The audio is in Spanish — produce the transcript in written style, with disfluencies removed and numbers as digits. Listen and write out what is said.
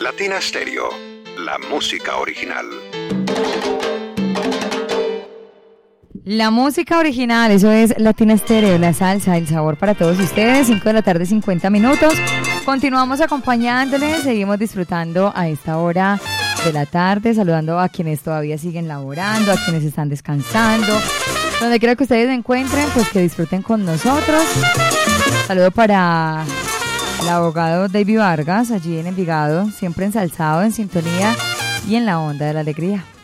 Latina Stereo, la música original. La música original, eso es Latina Stereo, la salsa, el sabor para todos ustedes. 5 de la tarde, 50 minutos. Continuamos acompañándoles, seguimos disfrutando a esta hora de la tarde, saludando a quienes todavía siguen laborando, a quienes están descansando. Donde quiera que ustedes se encuentren, pues que disfruten con nosotros. Saludo para el abogado David Vargas, allí en Envigado, siempre ensalzado, en sintonía y en la onda de la alegría.